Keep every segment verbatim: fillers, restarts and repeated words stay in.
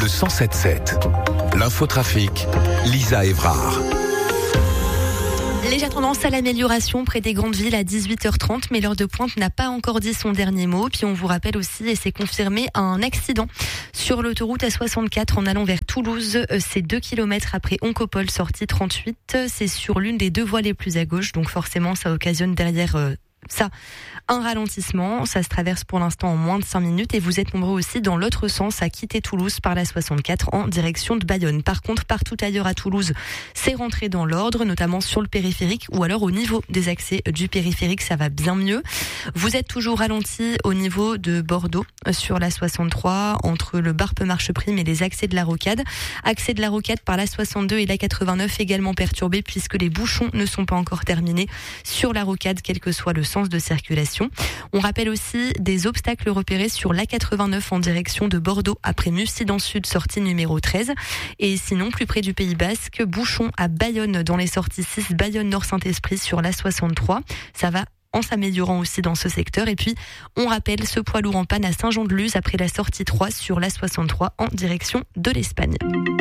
cent sept sept. L'infotrafic, Lisa Evrard. Légère tendance à l'amélioration près des grandes villes à dix-huit heures trente, mais l'heure de pointe n'a pas encore dit son dernier mot. Puis on vous rappelle aussi, et c'est confirmé, un accident sur l'autoroute A soixante-quatre en allant vers Toulouse. C'est deux kilomètres après Oncopole, sortie trente-huit. C'est sur l'une des deux voies les plus à gauche, donc forcément ça occasionne derrière... Euh, Ça, un ralentissement, ça se traverse pour l'instant en moins de cinq minutes et vous êtes nombreux aussi dans l'autre sens à quitter Toulouse par la soixante-quatre en direction de Bayonne. Par contre, partout ailleurs à Toulouse, c'est rentré dans l'ordre, notamment sur le périphérique ou alors au niveau des accès du périphérique, ça va bien mieux. Vous êtes toujours ralenti au niveau de Bordeaux sur la soixante-trois entre le Barpe-Marcheprime et les accès de la Rocade. Accès de la Rocade par la soixante-deux et la quatre-vingt-neuf également perturbés puisque les bouchons ne sont pas encore terminés sur la Rocade, quel que soit le sens de circulation. On rappelle aussi des obstacles repérés sur l'A quatre-vingt-neuf en direction de Bordeaux après Mussy dans le sud, sortie numéro treize. Et sinon, plus près du Pays Basque, bouchon à Bayonne dans les sorties six, Bayonne-Nord-Saint-Esprit sur l'A soixante-trois. Ça va en s'améliorant aussi dans ce secteur. Et puis, on rappelle ce poids lourd en panne à Saint-Jean-de-Luz après la sortie trois sur l'A soixante-trois en direction de l'Espagne.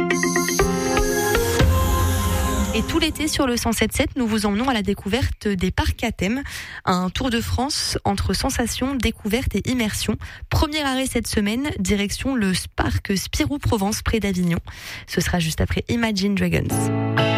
Et tout l'été sur le cent sept sept, nous vous emmenons à la découverte des parcs à thème. Un tour de France entre sensations, découverte et immersion. Premier arrêt cette semaine, direction le parc Spirou Provence près d'Avignon. Ce sera juste après Imagine Dragons.